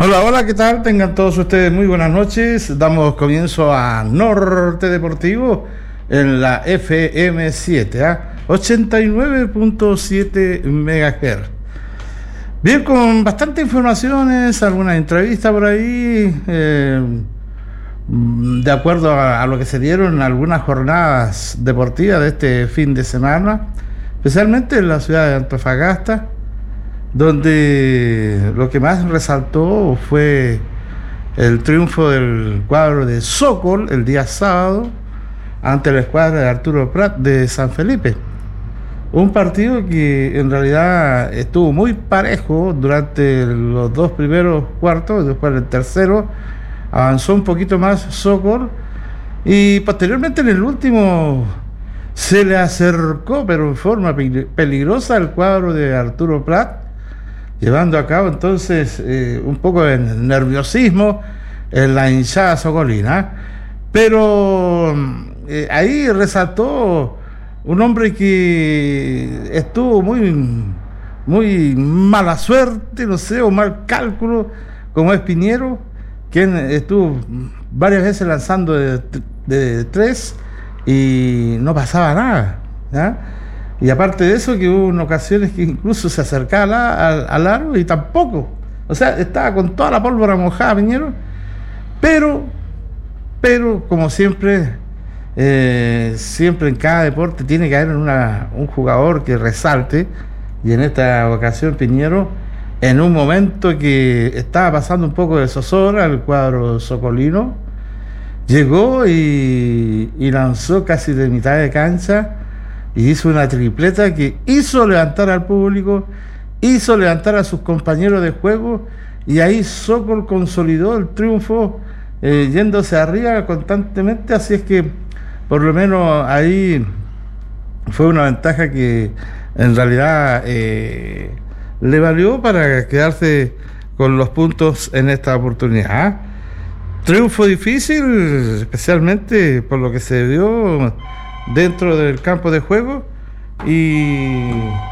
Hola, hola, ¿qué tal? Tengan todos ustedes muy buenas noches. Damos comienzo a Norte Deportivo en la FM7, 89.7 MHz. Bien, con bastantes informaciones, algunas entrevistas por ahí, de acuerdo a lo que se dieron en algunas jornadas deportivas de este fin de semana, especialmente en la ciudad de Antofagasta, donde lo que más resaltó fue el triunfo del cuadro de Sokol el día sábado ante la escuadra de Arturo Prat de San Felipe. Un partido que en realidad estuvo muy parejo durante los dos primeros cuartos, y después el tercero avanzó un poquito más Sokol, y posteriormente en el último se le acercó, pero en forma peligrosa, el cuadro de Arturo Prat, llevando a cabo entonces un poco de nerviosismo en la hinchada socolina. Pero ahí resaltó un hombre que estuvo muy mala suerte, no sé, o mal cálculo, como es Piñero, quien estuvo varias veces lanzando de tres y no pasaba nada, ¿ya? Y aparte de eso, que hubo en ocasiones que incluso se acercaba al aro y tampoco. O sea, estaba con toda la pólvora mojada, Piñero. Pero como siempre, siempre en cada deporte tiene que haber un jugador que resalte. Y en esta ocasión, Piñero, en un momento que estaba pasando un poco de zozobra el cuadro socolino, llegó y lanzó casi de mitad de cancha, y hizo una tripleta que hizo levantar al público, hizo levantar a sus compañeros de juego, y ahí Sokol consolidó el triunfo, yéndose arriba constantemente. Así es que por lo menos ahí fue una ventaja que en realidad le valió para quedarse con los puntos en esta oportunidad. Triunfo difícil, especialmente por lo que se vio dentro del campo de juego, y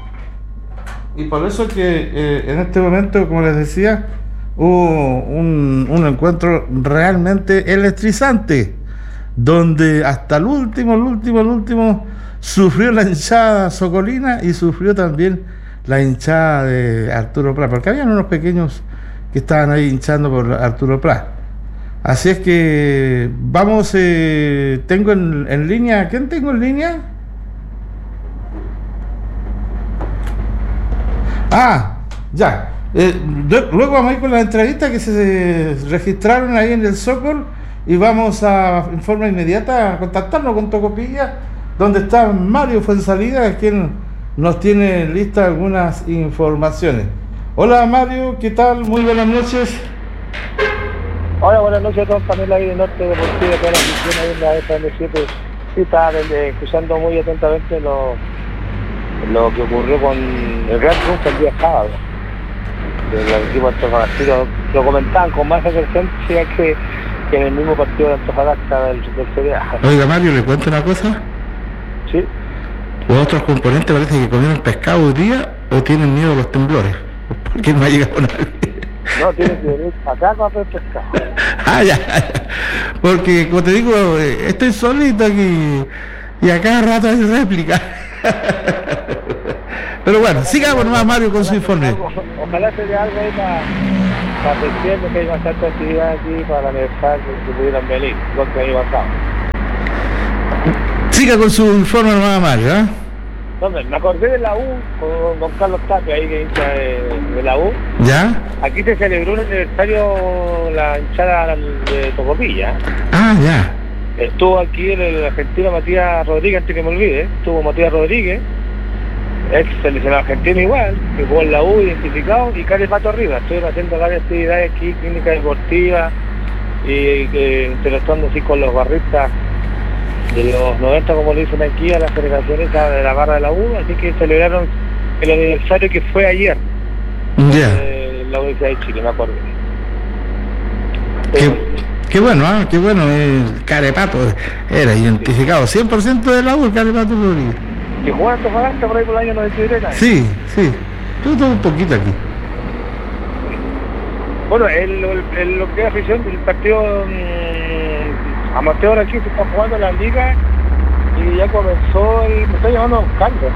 por eso que en este momento, como les decía, hubo un encuentro realmente electrizante, donde hasta el último sufrió la hinchada socolina y sufrió también la hinchada de Arturo Prat, porque habían unos pequeños que estaban ahí hinchando por Arturo Prat. Así es que vamos, tengo en línea, ¿quién tengo en línea? Ya. Luego vamos a ir con las entrevistas que se registraron ahí en el Sokol, y vamos en forma inmediata a contactarnos con Tocopilla, donde está Mario Fuensalida, quien nos tiene listas algunas informaciones. Hola Mario, ¿qué tal? Muy buenas noches. Hola, buenas noches a todos, panel ahí de Norte Deportivo, toda la afición ahí en la FM7. Sí, estaba escuchando muy atentamente lo que ocurrió con el gran triunfo el día sábado del equipo antofagastino. Lo comentaban con más emergencia que en el mismo partido de Antofagasta del CDA. Oiga Mario, ¿le cuento una cosa? Sí. Los otros componentes parece que comieron pescado hoy día o tienen miedo a los temblores. ¿Por qué no ha llegado nadie? No, tienes que venir acá para hacer pescado. Ya. Porque, como te digo, estoy solito aquí y a cada rato hay réplica. Pero bueno, sigamos nomás, Mario, con su informe. Ojalá se dé algo ahí para septiembre, que hay bastante actividad aquí para aniversario, que pudieran venir, lo que hay pasado. Siga con su informe nomás, Mario, ¿eh? No, me acordé de la U con don Carlos Tapia, ahí que hincha de la U. ¿Ya? Aquí se celebró un aniversario, la hinchada de Tocopilla. Ya. Estuvo aquí el argentino Matías Rodríguez, antes que me olvide, estuvo Matías Rodríguez, ex seleccionado argentino igual, que jugó en la U, identificado, y Cari Pato arriba. Estuvieron haciendo varias actividades aquí, clínica deportiva, y interactuando así con los barristas de los 90, como le dicen aquí, a la federación esa de la barra de la U. Así que celebraron el aniversario que fue ayer. En la Universidad de Chile, me acuerdo. Qué bueno, qué bueno. El Carepato era identificado 100% de la U, el Carepato Rodríguez. ¿Que jugó en Antofagasta por ahí por el año 93? Sí. Yo tengo un poquito aquí. Bueno, lo que es afición, el partido amateur aquí se está jugando en la liga y ya comenzó me está llamando Don Carlos.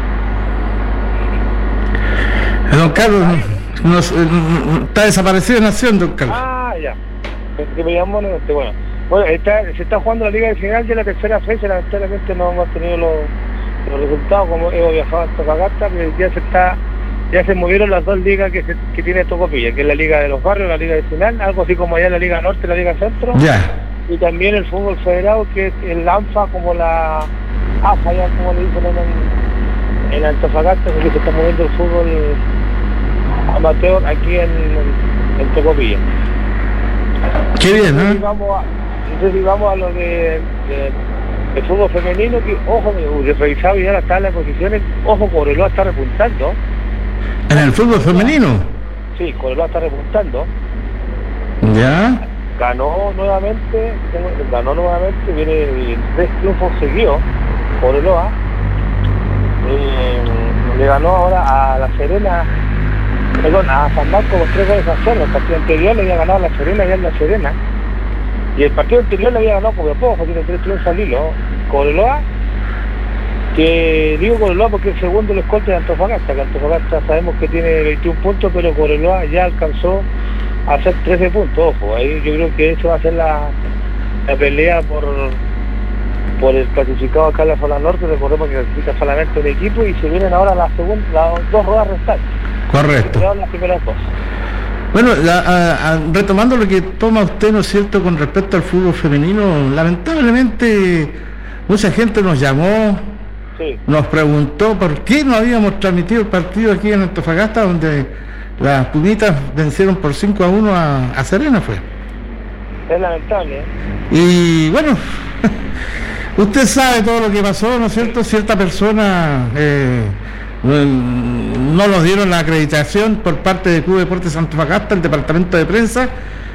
Don Carlos está desaparecido en acción, Don Carlos. Ah, ya. Que me llamó nuevamente. Bueno, se está jugando la liga de final de la tercera fecha, lamentablemente no hemos tenido los resultados, como hemos viajado a Antofagasta, pero ya se movieron las dos ligas que tiene Tocopilla, que es la Liga de los Barrios, la Liga de Final, algo así como allá la Liga Norte, la Liga Centro, y también el fútbol federado, que es el ANFA, como la AFA, ya como le dicen en Antofagasta, porque se está moviendo el fútbol amateur aquí en Tocopilla. Qué bien, ¿no? Entonces vamos a lo de fútbol femenino, que ojo, revisado ya la tabla de posiciones, ojo, Cobreloa está repuntando. ¿En el fútbol femenino? Sí, Cobreloa está repuntando. ¿Ya? Ganó nuevamente, viene 3 triunfos seguidos, Cobreloa. Le ganó ahora a La Serena, a San Marcos por 3-0. El partido anterior le había ganado a La Serena y a La Serena. Y el partido anterior le había ganado Copiapó, tiene 3 triunfos al hilo. Cobreloa, que digo Cobreloa porque el segundo el escolta de Antofagasta, que Antofagasta sabemos que tiene 21 puntos, pero Cobreloa ya alcanzó a hacer 13 puntos, ojo, ahí yo creo que eso va a ser la pelea por el clasificado acá en la zona norte. Recordemos que clasifica solamente un equipo y se vienen ahora las 2 ruedas restantes. Correcto. Las primeras 2. Bueno, retomando lo que toma usted, ¿no es cierto?, con respecto al fútbol femenino, lamentablemente mucha gente nos llamó, sí, nos preguntó por qué no habíamos transmitido el partido aquí en Antofagasta, donde las Pumitas vencieron por 5-1 a Serena, fue. Es lamentable, ¿eh? Y bueno, usted sabe todo lo que pasó, ¿no es cierto? Cierta persona no nos dieron la acreditación por parte del Club Deportes Antofagasta, el departamento de prensa,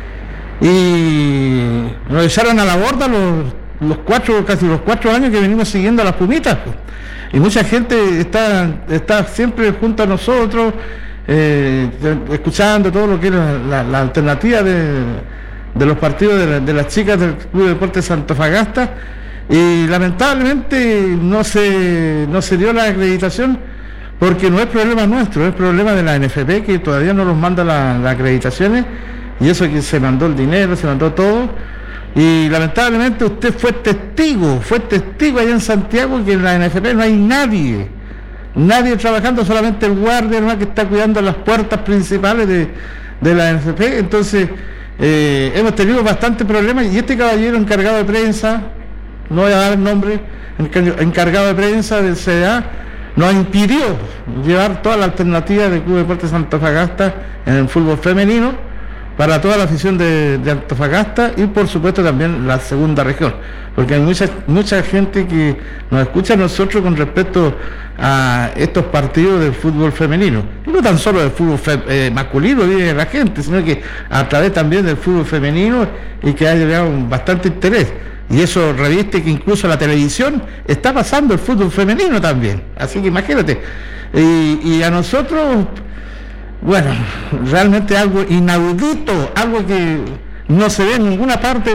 y nos echaron a la borda casi los 4 años que venimos siguiendo a las Pumitas, pues. Y mucha gente está siempre junto a nosotros, escuchando todo lo que es la alternativa de los partidos de las chicas del Club Deportes Antofagasta, y lamentablemente no se dio la acreditación, porque no es problema nuestro, es problema de la NFP, que todavía no nos manda las acreditaciones, y eso que se mandó el dinero, se mandó todo, y lamentablemente usted fue testigo allá en Santiago, que en la NFP no hay nadie trabajando, solamente el guardia, ¿no?, que está cuidando las puertas principales de la NFP. Entonces hemos tenido bastantes problemas, y este caballero encargado de prensa, no voy a dar el nombre, encargado de prensa del CDA, nos impidió llevar toda la alternativa del Club Deportes Antofagasta en el fútbol femenino para toda la afición de Antofagasta, y por supuesto también la segunda región, porque hay mucha gente que nos escucha a nosotros con respecto a estos partidos del fútbol femenino, y no tan solo del fútbol masculino vive la gente, sino que a través también del fútbol femenino, y que ha llevado bastante interés. Y eso reviste que incluso la televisión está pasando el fútbol femenino también. Así que imagínate. Y a nosotros, bueno, realmente algo inaudito, algo que no se ve en ninguna parte.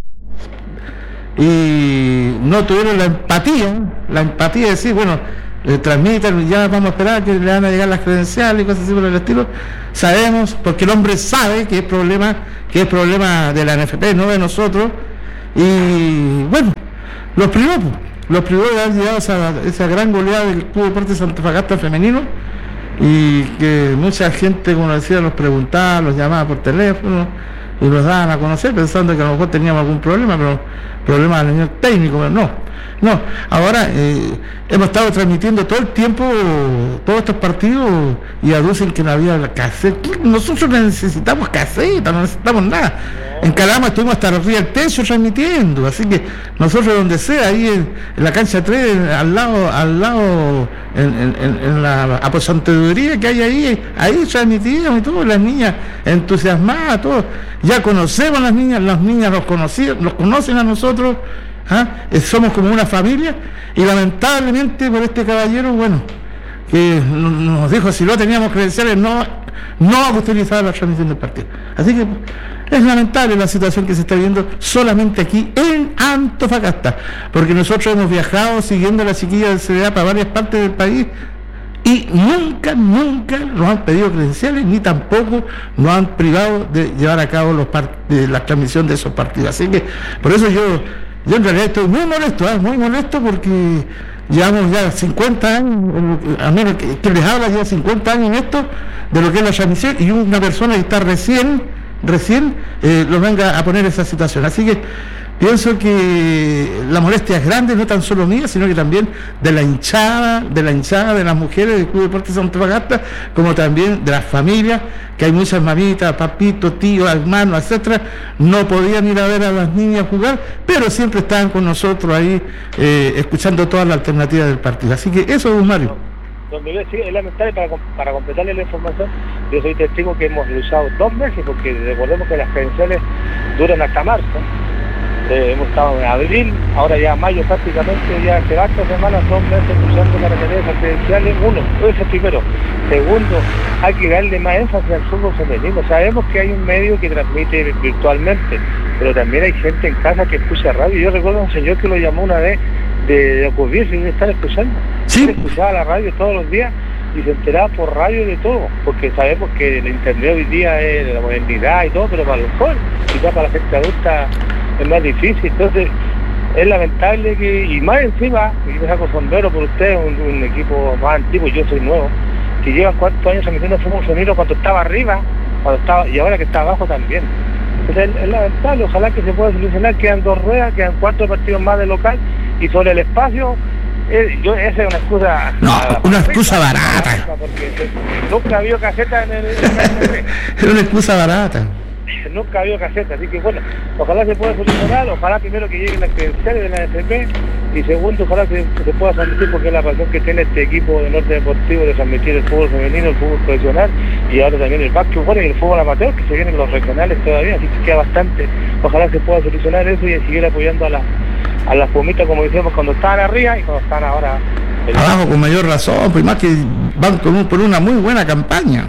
Y no tuvieron la empatía de decir, bueno, transmitan, ya vamos a esperar que le van a llegar las credenciales y cosas así por el estilo. Sabemos, porque el hombre sabe que es problema de la NFP, no de nosotros. Y bueno, los privó de haber llegado esa gran goleada del Club Deportes Antofagasta femenino, y que mucha gente, como decía, nos preguntaba, los llamaba por teléfono y los daban a conocer pensando que a lo mejor teníamos algún problema, pero problema a nivel técnico, pero no. Ahora hemos estado transmitiendo todo el tiempo todos estos partidos, y aducen que no había cassette. Nosotros necesitamos cassette, no necesitamos nada. En Calama estuvimos hasta arriba del techo transmitiendo, así que nosotros donde sea, ahí en la cancha 3, al lado en la aposantaduría que hay ahí transmitíamos, y todo, las niñas entusiasmadas, todo. Ya conocemos a las niñas nos conocen a nosotros, somos como una familia, y lamentablemente por este caballero, bueno, que nos dijo si no teníamos credenciales no vamos a utilizar la transmisión del partido. Así que es lamentable la situación que se está viendo solamente aquí en Antofagasta, porque nosotros hemos viajado siguiendo a la chiquilla del CDA para varias partes del país y nunca nos han pedido credenciales ni tampoco nos han privado de llevar a cabo la transmisión de esos partidos. Así que por eso yo en realidad estoy muy molesto porque llevamos ya 50 años, a menos que les habla ya 50 años en esto, de lo que es la transmisión, y una persona que está recién lo venga a poner esa situación. Así que pienso que la molestia es grande, no tan solo mía, sino que también de la hinchada, de las mujeres del Club Deportes Antofagasta, como también de las familias, que hay muchas mamitas, papitos, tíos, hermanos, etcétera, no podían ir a ver a las niñas jugar, pero siempre estaban con nosotros ahí, escuchando todas las alternativas del partido. Así que eso, don Mario. Don Miguel, sí, es lamentable, para completarle la información, yo soy testigo que hemos luchado 2 meses, porque recordemos que las credenciales duran hasta marzo. Hemos estado en abril, ahora ya mayo prácticamente, ya hace varias semanas, 2 meses luchando para tener esas credenciales. Uno, eso es primero. Segundo, hay que darle más énfasis al fútbol femenino. Sabemos que hay un medio que transmite virtualmente, pero también hay gente en casa que escucha radio. Yo recuerdo a un señor que lo llamó una vez de ocurrirse y de estar escuchando. Sí. Él escuchaba la radio todos los días y se enteraba por radio de todo, porque sabemos que el internet hoy día es de la modernidad y todo, pero para los jóvenes, quizás para la gente adulta es más difícil. Entonces es lamentable que, y más encima, y me saco sombrero por usted, un equipo más antiguo, yo soy nuevo, que llevan 4 años transmitiendo fútbol femenino cuando estaba arriba, y ahora que está abajo también. Entonces es lamentable, ojalá que se pueda solucionar. Quedan 2 ruedas, quedan 4 partidos más de local, y sobre el espacio, esa es una excusa... No, una excusa barata. Porque nunca ha habido caseta en el es una excusa barata. Nunca ha habido caseta, así que bueno, ojalá se pueda solucionar, ojalá primero que lleguen las credenciales de la AFP, y segundo, ojalá que se pueda transmitir, porque es la pasión que tiene este equipo de Norte Deportivo de transmitir el fútbol femenino, el fútbol profesional, y ahora también el básquetbol y el fútbol amateur, que se vienen los regionales todavía, así que queda bastante. Ojalá se pueda solucionar eso y seguir apoyando a las pumitas, como decíamos, cuando estaban arriba y cuando están ahora abajo, con mayor razón, pues más que van por una muy buena campaña.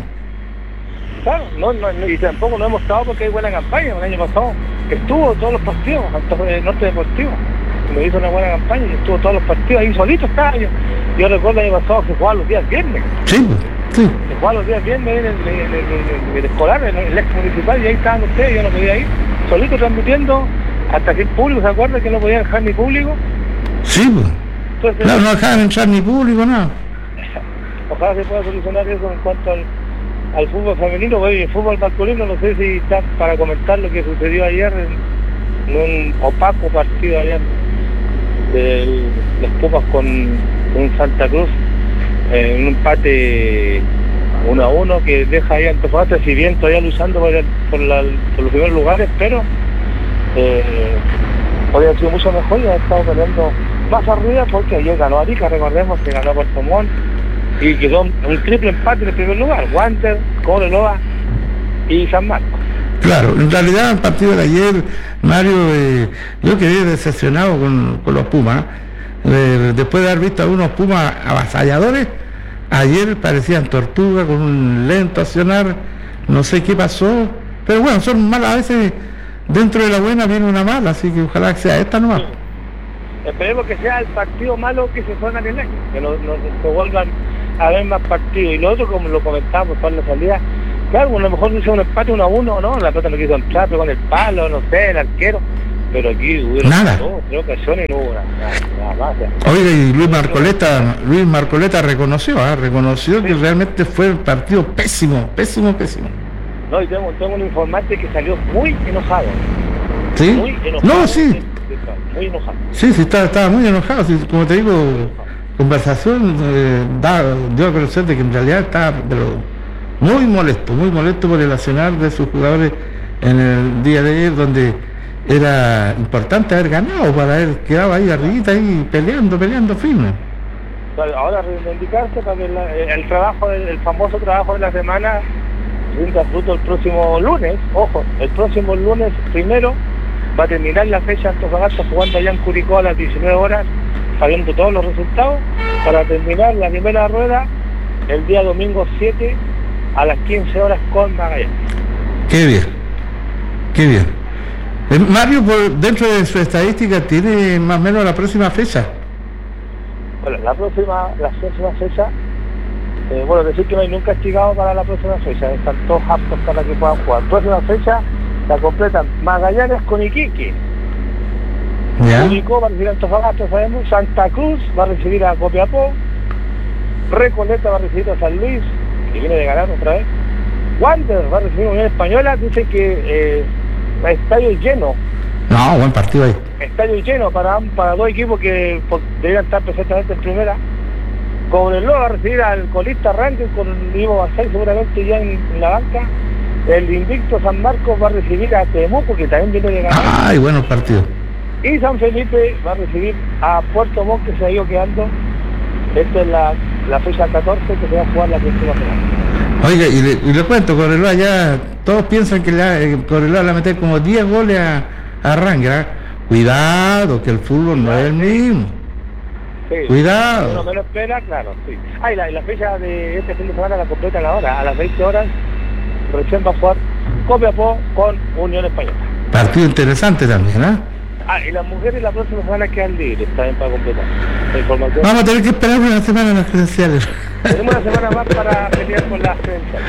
Claro, y tampoco no hemos estado porque hay buena campaña. El año pasado estuvo todos los partidos, Norte Deportivo me hizo una buena campaña y estuvo todos los partidos, ahí solito estaba. Yo recuerdo el año pasado que jugaba los días viernes. Sí. Se jugaba los días viernes en el escolar, en el ex municipal, y ahí estaban ustedes, yo no podía ir, solito transmitiendo, hasta que el público, ¿se acuerda que no podía dejar ni público? Sí, pues. Entonces, claro, no dejaban entrar ni público, nada. Ojalá se pueda solucionar eso en cuanto al fútbol femenino. Bueno, y el fútbol masculino, no sé si está para comentar lo que sucedió ayer en un opaco partido ayer de los Pumas con Santa Cruz, un empate 1-1 que deja ahí a Antofagasta, si bien todavía luchando por los primeros lugares, pero podría haber sido mucho mejor y ha estado peleando más arriba, porque ayer ganó Arica, recordemos que ganó Puerto Montt y quedó un triple empate en el primer lugar, Wander, Cobreloa y San Marcos. Claro, en realidad el partido de ayer, Mario, yo quedé decepcionado con los Pumas. Después de haber visto a unos Pumas avasalladores, ayer parecían tortugas con un lento accionar, no sé qué pasó, pero bueno, son malas a veces, dentro de la buena viene una mala, así que ojalá que sea esta nomás. Sí. Esperemos que sea el partido malo que se juega en el año, que no se vuelvan a ver más partidos. Y lo otro, como lo comentábamos para la salida, claro, a lo mejor hizo un empate 1-1, ¿no? La pelota no quiso entrar, pero con el palo, no sé, el arquero. Pero aquí hubo nada. 3 ocasiones y no hubo nada más. Oiga, y Luis Marcoleta reconoció sí, que realmente fue un partido pésimo. No, y tengo un informante que salió muy enojado. ¿Sí? Muy enojado. No, sí. Muy enojado. Sí, estaba muy enojado. Sí, como te digo, conversación dio a conocer de que en realidad estaba muy molesto por el accionar de sus jugadores en el día de ayer, donde era importante haber ganado para haber quedado ahí arribita, ahí peleando firme. Ahora reivindicarse para que el famoso trabajo de la semana rinda fruto el próximo lunes. Ojo, el próximo lunes primero va a terminar la fecha Antofagasta jugando allá en Curicó a las 19 horas, sabiendo todos los resultados, para terminar la primera rueda el día domingo 7 a las 15 horas con Magallanes. Qué bien, qué bien. Mario, dentro de su estadística, ¿tiene más o menos la próxima fecha? Bueno, la próxima fecha, decir que no hay nunca castigado para la próxima fecha, están todos aptos para que puedan jugar. Próxima fecha la completan Magallanes con Iquique. Curicó va a recibir a Antofagasta, sabemos. Santa Cruz va a recibir a Copiapó. Recoleta va a recibir a San Luis, que viene de ganar otra vez. Wander va a recibir a Unión Española. Dicen que estadio lleno. No, buen partido ahí. Estadio lleno para dos equipos que deberían estar perfectamente en primera. Cobreloa va a recibir al colista Rangers con Ivo Basay seguramente ya en la banca. El invicto San Marcos va a recibir a Temuco, que también viene de ganar. Ay, buenos partidos. Y San Felipe va a recibir a Puerto Montt, que se ha ido quedando. Esta es la fecha 14 que se va a jugar la próxima semana. Oiga, y le cuento, Cobreloa ya, todos piensan que Cobreloa le va a meter como 10 goles a Rangers. Cuidado, que el fútbol no es el mismo. Sí, cuidado. Uno me lo espera, claro, sí. Y la fecha de este fin de semana la completan ahora, a las 20 horas, recién va a jugar Copiapó con Unión Española. Partido interesante también, ¿eh? Y las mujeres la próxima semana quedan libres también para completar la información. Vamos a tener que esperar una semana en las credenciales. Tenemos una semana más para pelear con las credenciales.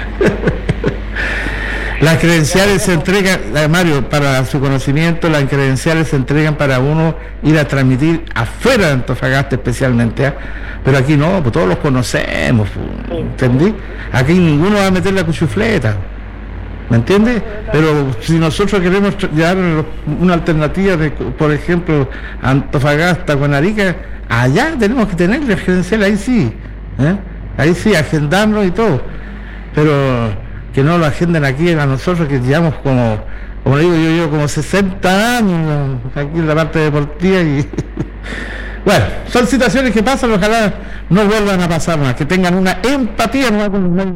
Las credenciales se entregan, Mario, para su conocimiento, las credenciales se entregan para uno ir a transmitir afuera de Antofagasta especialmente, ¿eh? Pero aquí no, pues todos los conocemos, ¿entendí? Aquí ninguno va a meter la cuchufleta, ¿me entiendes? Pero si nosotros queremos llevar una alternativa de, por ejemplo, Antofagasta con Arica, allá tenemos que tener las credenciales, ahí sí, ahí sí, agendarlo y todo, pero que no lo agenden aquí a nosotros que llevamos como digo yo, como 60 años aquí en la parte deportiva y bueno, son situaciones que pasan, ojalá no vuelvan a pasar más, que tengan una empatía ¿no? con...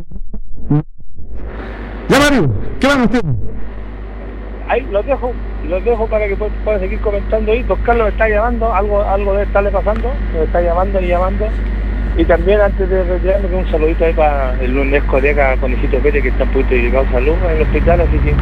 Ya Mario, ¿qué van a hacer? Ahí los dejo para que puedan seguir comentando ahí. Don Carlos me está llamando, algo debe estarle pasando, me está llamando. Y también antes de retirarme, un saludito ahí para el lunes colega Conejito Pérez, que está un poquito dedicado a salud en el hospital, así que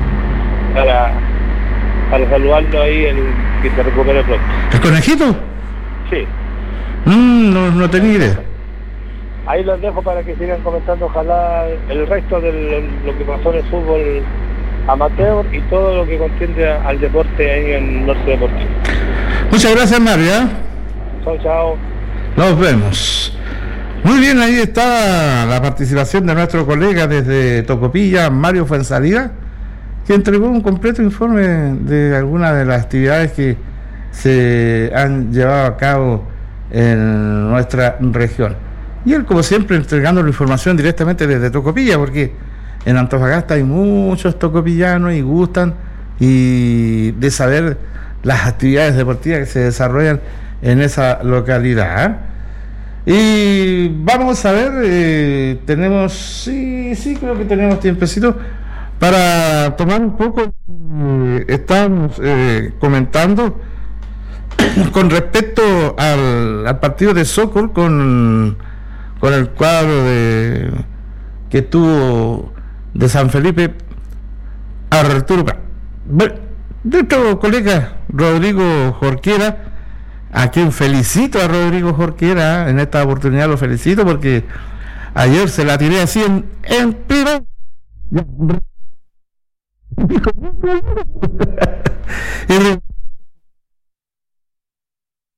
para saludarlo ahí, que se recupere pronto. ¿El Conejito? Sí. No tenía idea. Ahí los dejo para que sigan comentando, ojalá el resto de lo que pasó en el fútbol amateur y todo lo que contiende al deporte ahí en Norte Deportivo. Muchas gracias, Mario. Chao. Nos vemos. Muy bien, ahí está la participación de nuestro colega desde Tocopilla, Mario Fuenzalida, que entregó un completo informe de algunas de las actividades que se han llevado a cabo en nuestra región. Y él, como siempre, entregando la información directamente desde Tocopilla, porque en Antofagasta hay muchos tocopillanos y gustan de saber las actividades deportivas que se desarrollan en esa localidad. Y vamos a ver, creo que tenemos tiempecito para tomar un poco. Estamos comentando con respecto al partido de Sokol con el cuadro que tuvo de San Felipe Arturo Prat. Nuestro colega Rodrigo Jorquera, a quien felicito a Rodrigo Jorquera, en esta oportunidad lo felicito porque ayer se la tiré así en piro.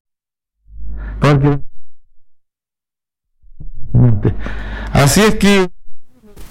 Porque así es que